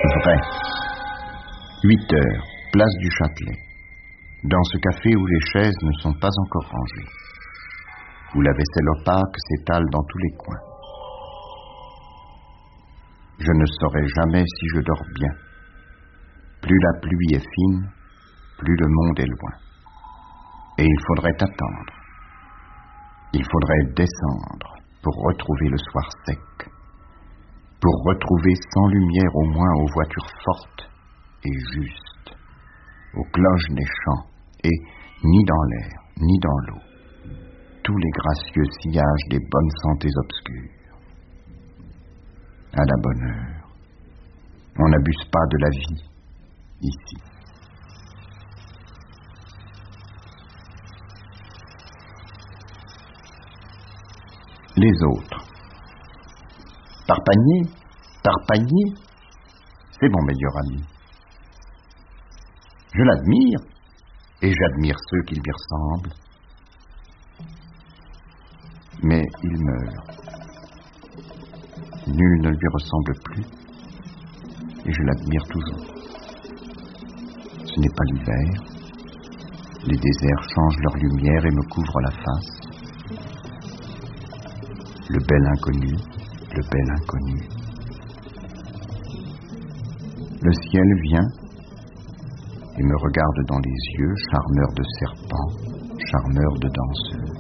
Vrai. 8 heures, place du Châtelet. Dans ce café où les chaises ne sont pas encore rangées, où la vaisselle opaque s'étale dans tous les coins. Je ne saurai jamais si je dors bien. Plus la pluie est fine, plus le monde est loin. Et il faudrait attendre. Il faudrait descendre pour retrouver le soir sec, pour retrouver sans lumière au moins aux voitures fortes et justes, aux cloches des champs, et ni dans l'air, ni dans l'eau, tous les gracieux sillages des bonnes santés obscures. À la bonne heure, on n'abuse pas de la vie ici. Les autres. Par panier, c'est mon meilleur ami. Je l'admire, et j'admire ceux qui lui ressemblent. Mais il meurt. Nul ne lui ressemble plus, et je l'admire toujours. Ce n'est pas l'hiver. Les déserts changent leur lumière et me couvrent la face. Le bel inconnu, le bel inconnu. Le ciel vient et me regarde dans les yeux, charmeur de serpent, charmeur de danseuse.